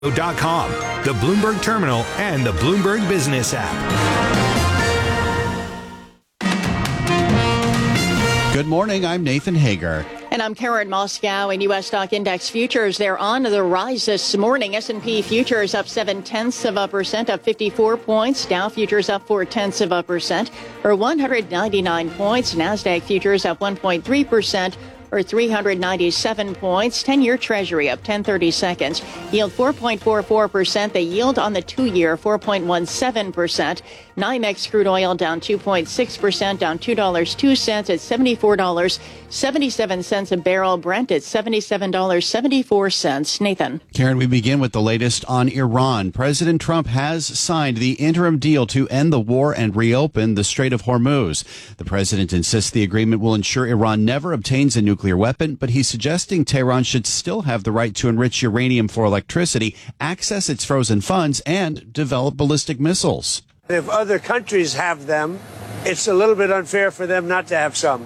.com, the Bloomberg Terminal, and the Bloomberg Business app. Good morning. I'm Nathan Hager. And I'm Karen Moscow. In U.S. stock index futures, they're on the rise this morning. S&P futures up 0.7%, up 54 points. Dow futures up 0.4%, or 199 points. NASDAQ futures up 1.3%. or 397 points. 10-year Treasury up 10/30 seconds. Yield 4.44%. The yield on the 2-year 4.17%. NYMEX crude oil down 2.6%, down $2.02 at $74.77 a barrel. Brent at $77.74. Nathan. Karen, we begin with the latest on Iran. President Trump has signed the interim deal to end the war and reopen the Strait of Hormuz. The president insists the agreement will ensure Iran never obtains a nuclear weapon, but he's suggesting Tehran should still have the right to enrich uranium for electricity, access its frozen funds, and develop ballistic missiles. If other countries have them, it's a little bit unfair for them not to have some.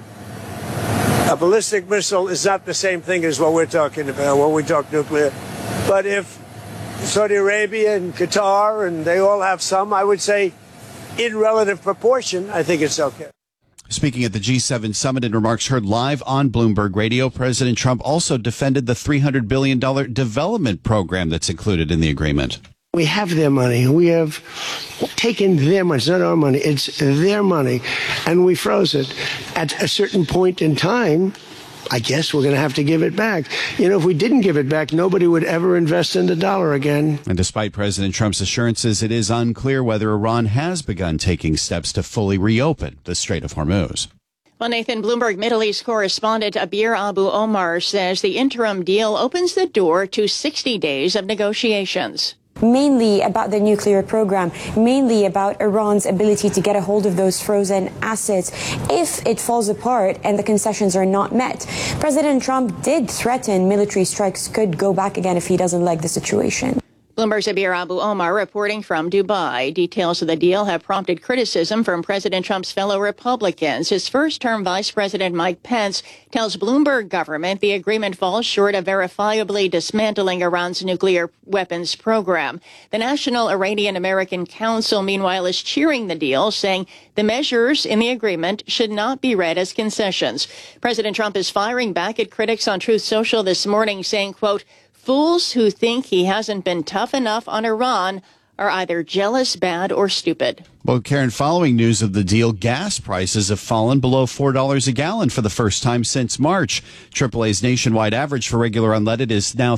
A ballistic missile is not the same thing as what we're talking about when we talk nuclear. But if Saudi Arabia and Qatar and they all have some, I would say in relative proportion, I think it's okay. Speaking at the G7 summit in remarks heard live on Bloomberg Radio, President Trump also defended the $300 billion development program that's included in the agreement. We have their money. We have taken their money. It's not our money. It's their money. And we froze it. At a certain point in time, I guess we're going to have to give it back. You know, if we didn't give it back, nobody would ever invest in the dollar again. And despite President Trump's assurances, it is unclear whether Iran has begun taking steps to fully reopen the Strait of Hormuz. Well, Nathan, Bloomberg Middle East correspondent Abir Abu Omar says the interim deal opens the door to 60 days of negotiations. Mainly about the nuclear program, mainly about Iran's ability to get a hold of those frozen assets if it falls apart and the concessions are not met. President Trump did threaten military strikes could go back again if he doesn't like the situation. Bloomberg's Abir Abu Omar reporting from Dubai. Details of the deal have prompted criticism from President Trump's fellow Republicans. His first-term Vice President Mike Pence tells Bloomberg government the agreement falls short of verifiably dismantling Iran's nuclear weapons program. The National Iranian-American Council, meanwhile, is cheering the deal, saying the measures in the agreement should not be read as concessions. President Trump is firing back at critics on Truth Social this morning, saying, quote, "Fools who think he hasn't been tough enough on Iran are either jealous, bad, or stupid." Well, Karen, following news of the deal, gas prices have fallen below $4 a gallon for the first time since March. AAA's nationwide average for regular unleaded is now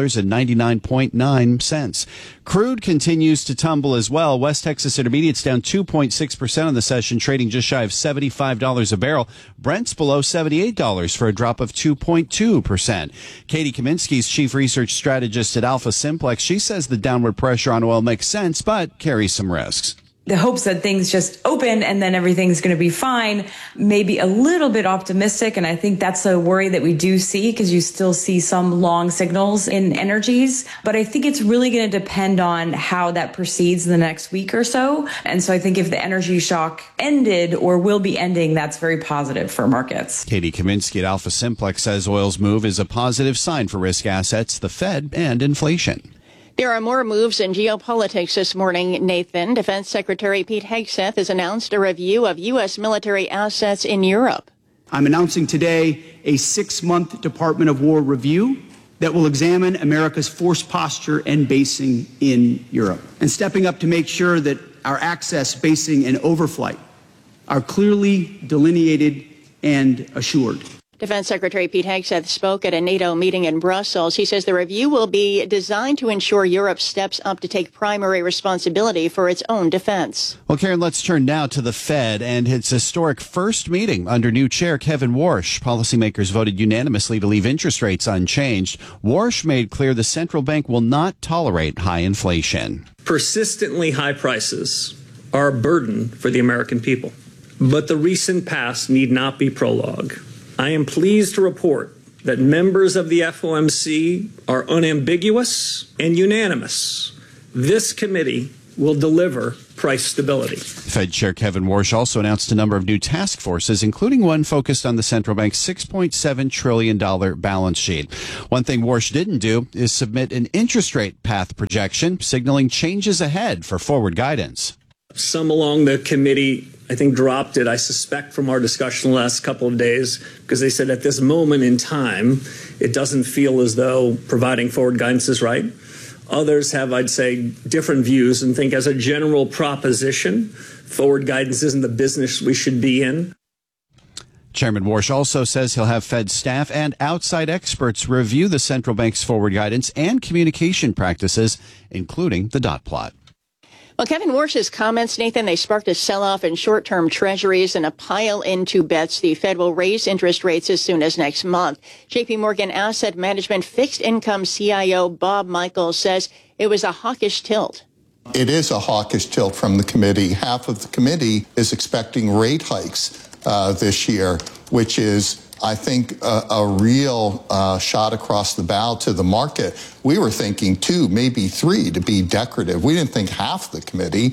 $3.99.9. Crude continues to tumble as well. West Texas Intermediate's down 2.6% on the session, trading just shy of $75 a barrel. Brent's below $78 for a drop of 2.2%. Katie Kaminsky's chief research strategist at Alpha Simplex, she says the downward pressure on oil makes sense, but carries some risks. The hopes that things just open and then everything's going to be fine, maybe a little bit optimistic. And I think that's a worry that we do see because you still see some long signals in energies. But I think it's really going to depend on how that proceeds in the next week or so. And so I think if the energy shock ended or will be ending, that's very positive for markets. Katie Kaminsky at Alpha Simplex says oil's move is a positive sign for risk assets, the Fed, and inflation. There are more moves in geopolitics this morning, Nathan. Defense Secretary Pete Hegseth has announced a review of U.S. military assets in Europe. I'm announcing today a 6-month Department of War review that will examine America's force posture and basing in Europe, and stepping up to make sure that our access, basing, and overflight are clearly delineated and assured. Defense Secretary Pete Hegseth spoke at a NATO meeting in Brussels. He says the review will be designed to ensure Europe steps up to take primary responsibility for its own defense. Well, Karen, let's turn now to the Fed and its historic first meeting under new chair Kevin Warsh. Policymakers voted unanimously to leave interest rates unchanged. Warsh made clear the central bank will not tolerate high inflation. Persistently high prices are a burden for the American people, but the recent past need not be prologue. I am pleased to report that members of the FOMC are unambiguous and unanimous. This committee will deliver price stability. Fed Chair Kevin Warsh also announced a number of new task forces, including one focused on the central bank's $6.7 trillion balance sheet. One thing Warsh didn't do is submit an interest rate path projection, signaling changes ahead for forward guidance. Some along the committee, I think, dropped it, I suspect, from our discussion the last couple of days, because they said at this moment in time, it doesn't feel as though providing forward guidance is right. Others have, I'd say, different views and think as a general proposition, forward guidance isn't the business we should be in. Chairman Warsh also says he'll have Fed staff and outside experts review the central bank's forward guidance and communication practices, including the dot plot. Well, Kevin Warsh's comments, Nathan, they sparked a sell-off in short-term treasuries and a pile into bets the Fed will raise interest rates as soon as next month. J.P. Morgan Asset Management fixed income CIO Bob Michael says it was a hawkish tilt. It is a hawkish tilt from the committee. Half of the committee is expecting rate hikes this year, which is, I think, a real shot across the bow to the market. We were thinking 2, maybe 3 to be decorative. We didn't think half the committee.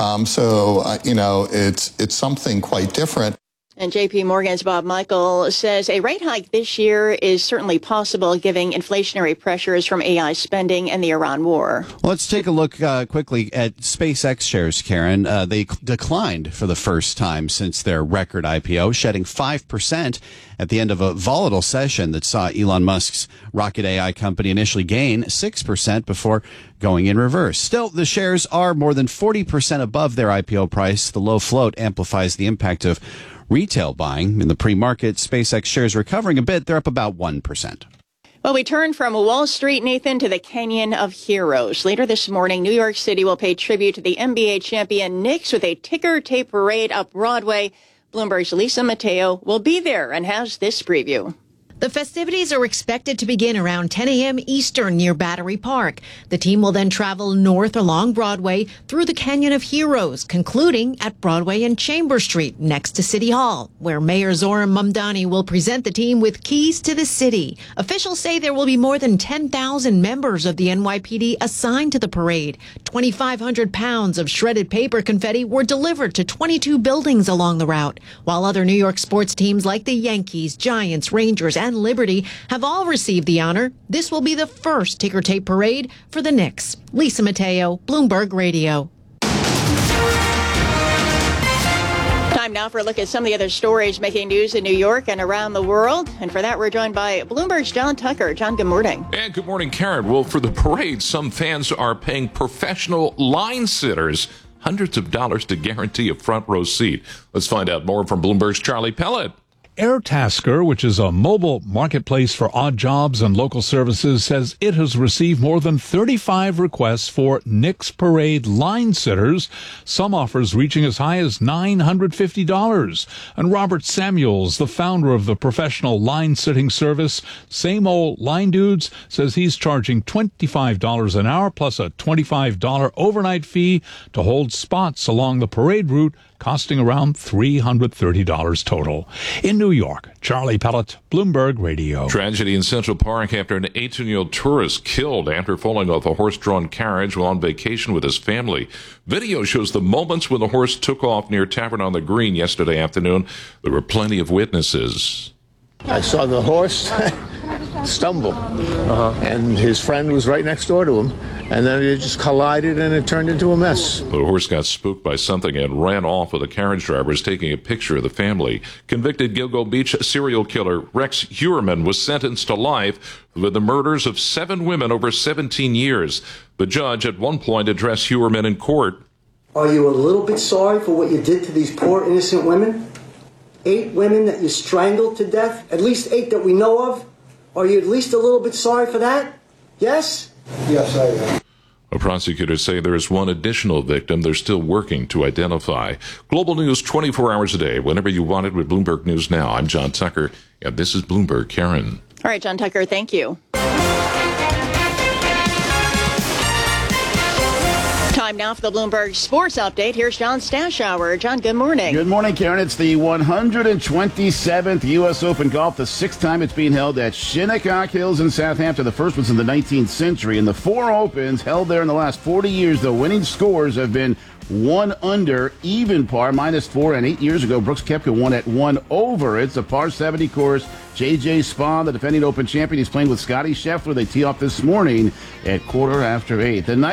It's something quite different. And J.P. Morgan's Bob Michael says a rate hike this year is certainly possible, given inflationary pressures from AI spending and the Iran war. Well, let's take a look quickly at SpaceX shares, Karen. They declined for the first time since their record IPO, shedding 5% at the end of a volatile session that saw Elon Musk's rocket AI company initially gain 6% before going in reverse. Still, the shares are more than 40% above their IPO price. The low float amplifies the impact of retail buying. In the pre-market, SpaceX shares recovering a bit. They're up about 1%. Well, we turn from Wall Street, Nathan, to the Canyon of Heroes. Later this morning, New York City will pay tribute to the NBA champion Knicks with a ticker tape parade up Broadway. Bloomberg's Lisa Mateo will be there and has this preview. The festivities are expected to begin around 10 a.m. Eastern near Battery Park. The team will then travel north along Broadway through the Canyon of Heroes, concluding at Broadway and Chambers Street next to City Hall, where Mayor Zoran Mamdani will present the team with keys to the city. Officials say there will be more than 10,000 members of the NYPD assigned to the parade. 2,500 pounds of shredded paper confetti were delivered to 22 buildings along the route, while other New York sports teams like the Yankees, Giants, Rangers, and Liberty have all received the honor. This will be the first ticker tape parade for the Knicks. Lisa Mateo, Bloomberg Radio. Time now for a look at some of the other stories making news in New York and around the world. And for that, we're joined by Bloomberg's John Tucker. John, good morning. And good morning, Karen. Well, for the parade, some fans are paying professional line sitters hundreds of dollars to guarantee a front row seat. Let's find out more from Bloomberg's Charlie Pellet. Airtasker, which is a mobile marketplace for odd jobs and local services, says it has received more than 35 requests for Knicks Parade line sitters, some offers reaching as high as $950. And Robert Samuels, the founder of the professional line sitting service Same Old Line Dudes, says he's charging $25 an hour plus a $25 overnight fee to hold spots along the parade route, costing around $330 total. In New York, Charlie Pellet, Bloomberg Radio. Tragedy in Central Park after an 18-year-old tourist killed after falling off a horse-drawn carriage while on vacation with his family. Video shows the moments when the horse took off near Tavern on the Green yesterday afternoon. There were plenty of witnesses. I saw the horse stumble, and his friend was right next door to him, and then it just collided and it turned into a mess. The horse got spooked by something and ran off with the carriage drivers taking a picture of the family. Convicted Gilgo Beach serial killer Rex Heuermann was sentenced to life for the murders of 7 women over 17 years. The judge at one point addressed Heuermann in court. Are you a little bit sorry for what you did to these poor innocent women? 8 women that you strangled to death, at least 8 that we know of. Are you at least a little bit sorry for that? Yes? Yes, I am. Prosecutors say there is one additional victim they're still working to identify. Global news 24 hours a day, whenever you want it with Bloomberg News Now. I'm John Tucker, and this is Bloomberg. Karen. All right, John Tucker, thank you. Time Time now for the Bloomberg Sports Update. Here's John Stashower. John, good morning. Good morning, Karen. It's the 127th U.S. Open Golf, the sixth time it's being held at Shinnecock Hills in Southampton. The first was in the 19th century. And the 4 Opens held there in the last 40 years, the winning scores have been 1 under, even par, -4. And 8 years ago, Brooks Koepka won at 1 over. It's a par 70 course. J.J. Spaun, the defending Open champion, he's playing with Scotty Scheffler. They tee off this morning at 8:15. The